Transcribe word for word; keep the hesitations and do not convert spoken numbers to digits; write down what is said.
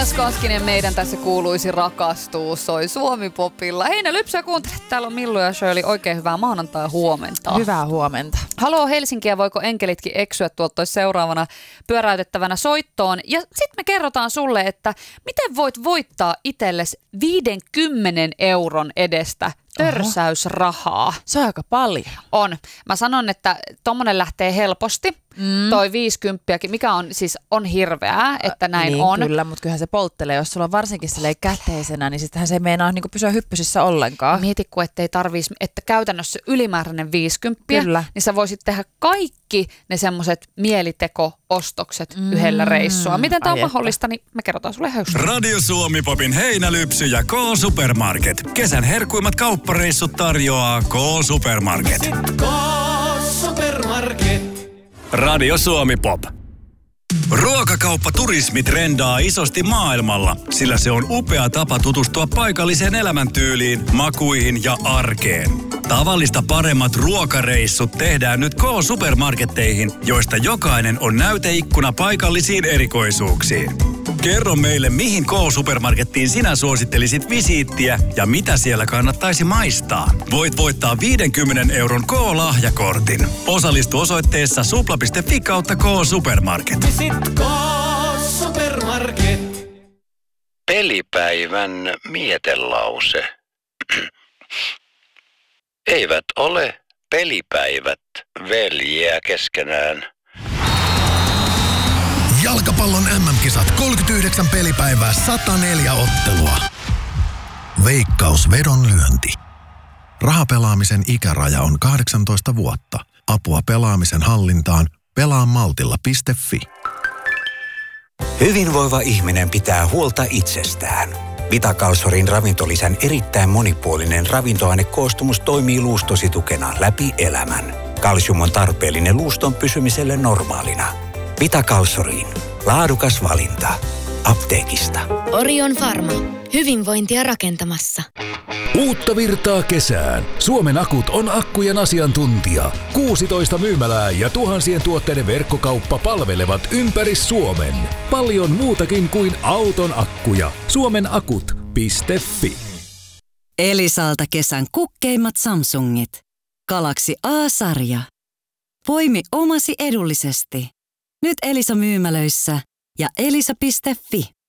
Jonas Koskinen meidän tässä kuuluisi rakastuu soi Suomi-popilla. Heinä Lypsä kuuntelet. Täällä on Millu ja Shirley. Oikein hyvää maanantai huomenta. Hyvää huomenta. Haloo Helsinkiä, voiko enkelitkin eksyä tuolta seuraavana pyöräytettävänä soittoon. Ja sitten me kerrotaan sulle, että miten voit voittaa itsellesi viidenkymmenen euron edestä törsäysrahaa. Oho. Se on aika paljon. On. Mä sanon, että tommonen lähtee helposti. Mm. Toi viisikymppiäkin, mikä on siis on hirveää, että näin niin, on. Kyllä, mutta kyllähän se polttelee. Jos sulla on varsinkin silleen käteisenä, niin sittenhän se ei meinaa niin pysyä hyppysissä ollenkaan. Mieti, kun ettei tarvitsisi, että käytännössä ylimääräinen viisikymppiä, kyllä. niin sä voisit tehdä kaikki ne semmoiset mieliteko-ostokset mm. yhdellä reissua. Miten tämä on mahdollista, niin me kerrotaan sulle höystä. Radio Suomi-popin heinälypsy ja K-Supermarket. Kesän herkuimmat kauppareissut tarjoaa K-Supermarket. K-Supermarket. Radio Suomi-pop. Ruokakauppaturismi trendaa isosti maailmalla, sillä se on upea tapa tutustua paikalliseen elämäntyyliin, makuihin ja arkeen. Tavallista paremmat ruokareissut tehdään nyt K-Supermarketteihin, joista jokainen on näyteikkuna paikallisiin erikoisuuksiin. Kerro meille, mihin K-Supermarkettiin sinä suosittelisit visiittiä ja mitä siellä kannattaisi maistaa. Voit voittaa viidenkymmenen euron K-lahjakortin. Osallistu osoitteessa supla piste fi kautta K-Supermarket. Visit K-Supermarket. Pelipäivän mietelause. Eivät ole pelipäivät veljiä keskenään. Jalkapallon M M-kisat kolmekymmentäyhdeksän pelipäivää, sata neljä ottelua. Veikkaus vedonlyönti. Rahapelaamisen ikäraja on kahdeksantoista vuotta. Apua pelaamisen hallintaan pelaa maltilla piste fi. Hyvinvoiva ihminen pitää huolta itsestään. Vitakalsorin ravintolisän erittäin monipuolinen ravintoainekoostumus toimii luustosi tukena läpi elämän. Kalsium on tarpeellinen luuston pysymiselle normaalina. Vitakalsoriin. Laadukas valinta. Apteekista. Orion Pharma. Hyvinvointia rakentamassa. Uutta virtaa kesään. Suomen Akut on akkujen asiantuntija. kuusitoista myymälää ja tuhansien tuotteiden verkkokauppa palvelevat ympäri Suomen. Paljon muutakin kuin auton akkuja. Suomenakut piste fi. Elisalta kesän kukkeimmat Samsungit. Galaxy A-sarja. Poimi omasi edullisesti. Nyt Elisa myymälöissä ja elisa piste fi.